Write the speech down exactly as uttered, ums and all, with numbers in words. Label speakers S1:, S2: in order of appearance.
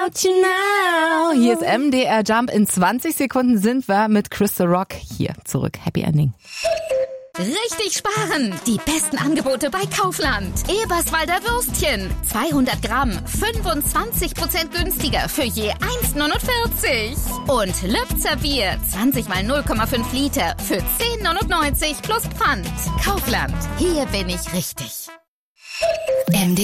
S1: without you now. Hier ist M D R Jump. In zwanzig Sekunden sind wir mit Crystal Rock hier zurück. Happy Ending.
S2: Richtig sparen! Die besten Angebote bei Kaufland. Eberswalder Würstchen. zweihundert Gramm. fünfundzwanzig Prozent günstiger für je eins neunundvierzig. Und Lübzer Bier. zwanzig mal null Komma fünf Liter für zehn neunundneunzig plus Pfand. Kaufland. Hier bin ich richtig.
S3: M D